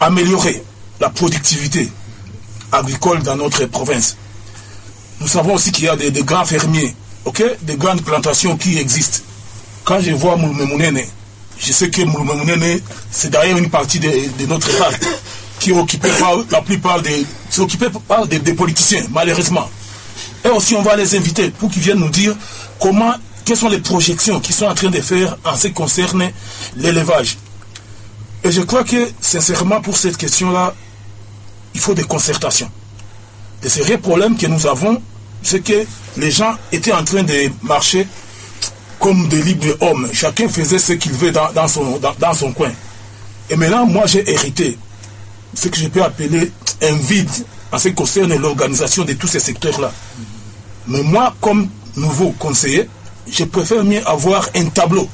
améliorer la productivité agricole dans notre province. Nous savons aussi qu'il y a des grands fermiers, des grandes plantations qui existent. Quand je vois Mouloumemounene, je sais que Mouloumemounene, c'est d'ailleurs une partie de notre parc qui est occupée par la plupart des politiciens, malheureusement. Et aussi, on va les inviter pour qu'ils viennent nous dire quelles sont les projections qu'ils sont en train de faire en ce qui concerne l'élevage. Et je crois que, sincèrement, pour cette question-là, il faut des concertations. Le sérieux problème que nous avons, c'est que les gens étaient en train de marcher comme des libres hommes. Chacun faisait ce qu'il veut dans son coin. Et maintenant, moi, j'ai hérité ce que je peux appeler un vide en ce qui concerne l'organisation de tous ces secteurs-là. Mais moi, comme nouveau conseiller, je préfère mieux avoir un tableau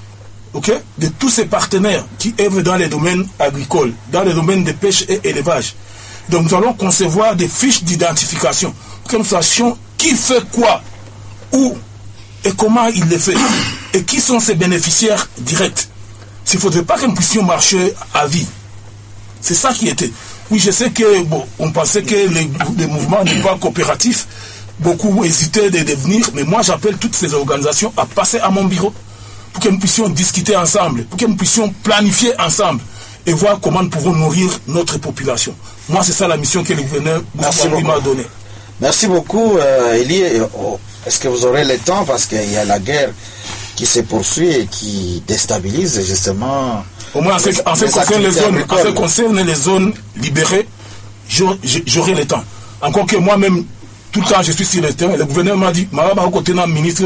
de tous ces partenaires qui œuvrent dans les domaines agricoles, dans les domaines de pêche et élevage. Donc nous allons concevoir des fiches d'identification pour que nous sachions qui fait quoi, où et comment il le fait, et qui sont ses bénéficiaires directs. Il ne faudrait pas que nous puissions marcher à vie. C'est ça qui était. Oui, je sais que on pensait que les mouvements n'est pas coopératifs. Beaucoup hésitaient de devenir, mais moi j'appelle toutes ces organisations à passer à mon bureau pour que nous puissions discuter ensemble, pour que nous puissions planifier ensemble et voir comment nous pouvons nourrir notre population. Moi, c'est ça la mission que le gouverneur m'a donnée. Merci beaucoup, Elie. Est-ce que vous aurez le temps, parce qu'il y a la guerre qui se poursuit et qui déstabilise justement. Au moins en ce qui concerne les zones libérées, j'aurai le temps. Encore que moi-même, tout le temps je suis sur le terrain, le gouverneur m'a dit, ministre,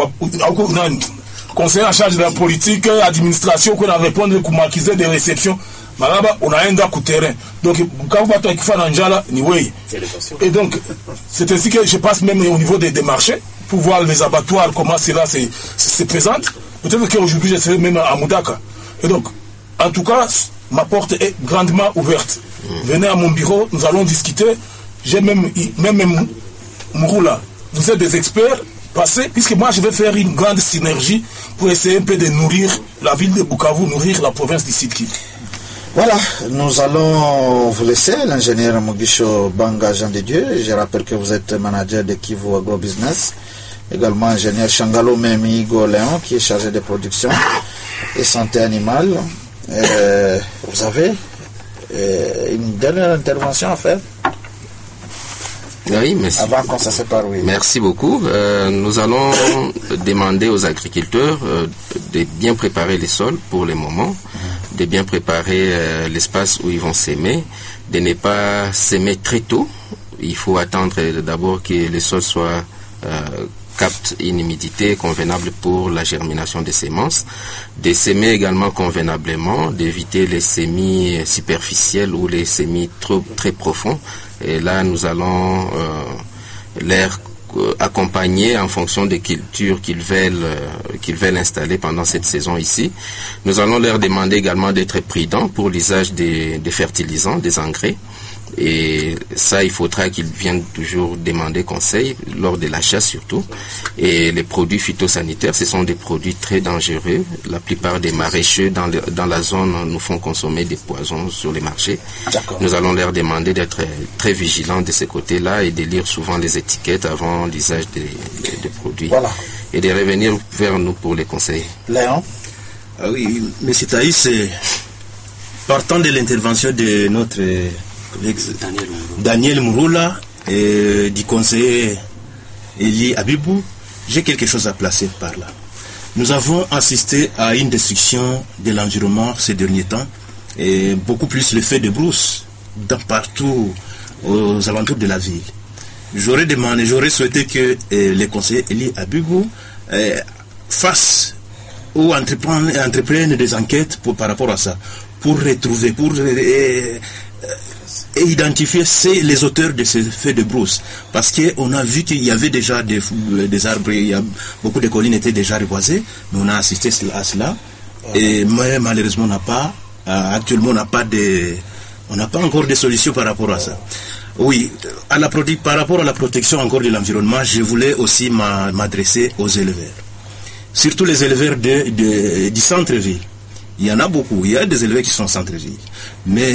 conseiller en charge de la politique, administration, qu'on a répondu pour m'acquiser des réceptions. On a un gars au terrain. Donc, et donc, c'est ainsi que je passe même au niveau des marchés pour voir les abattoirs, comment cela se présente. Peut-être qu'aujourd'hui, je serai même à Moudaka. Et donc, en tout cas, ma porte est grandement ouverte. Venez à mon bureau, nous allons discuter. J'ai même Mouroula. Vous êtes des experts, passez, puisque moi, je vais faire une grande synergie pour essayer un peu de nourrir la ville de Bukavu, nourrir la province du Sud-Kivu. Voilà, nous allons vous laisser, l'ingénieur Mugisho Banga Jean de Dieu. Je rappelle que vous êtes manager de Kivu Agro Business. Également ingénieur Changalo Memi Léon, qui est chargé de production et santé animale. Vous avez une dernière intervention à faire? Oui, merci. Avant qu'on se sépare, oui. Merci beaucoup. Nous allons demander aux agriculteurs de bien préparer les sols pour le moment, de bien préparer l'espace où ils vont s'aimer, de ne pas s'aimer très tôt. Il faut attendre d'abord que les sols soient captent une humidité convenable pour la germination des semences, de s'aimer également convenablement, d'éviter les semis superficiels ou les semis très profonds. Et là, nous allons les accompagner en fonction des cultures qu'ils veulent installer pendant cette saison ici. Nous allons leur demander également d'être prudents pour l'usage des fertilisants, des engrais. Et ça, il faudra qu'ils viennent toujours demander conseil lors de l'achat surtout. Et les produits phytosanitaires, ce sont des produits très dangereux. La plupart des maraîchers dans la zone nous font consommer des poisons sur les marchés. Nous allons leur demander d'être très vigilants de ce côté-là et de lire souvent les étiquettes avant l'usage des produits. Voilà. Et de revenir vers nous pour les conseils. Léon? Ah oui, M. Taïs, partant de l'intervention de notre Daniel Mouroula et du conseiller Elie Abibou, j'ai quelque chose à placer par là. Nous avons assisté à une destruction de l'environnement ces derniers temps, et beaucoup plus le feu de brousse partout aux alentours de la ville. J'aurais souhaité que les conseillers Elie Abibou fassent ou entreprennent des enquêtes par rapport à ça, pour retrouver, et identifier les auteurs de ces feux de brousse, parce qu'on a vu qu'il y avait déjà des arbres, beaucoup de collines étaient déjà reboisées, mais on a assisté à cela, et malheureusement actuellement on n'a pas encore de solutions par rapport à ça. Oui, par rapport à la protection encore de l'environnement, je voulais aussi m'adresser aux éleveurs, surtout les éleveurs du centre-ville. Il y en a beaucoup, il y a des éleveurs qui sont centre-ville, mais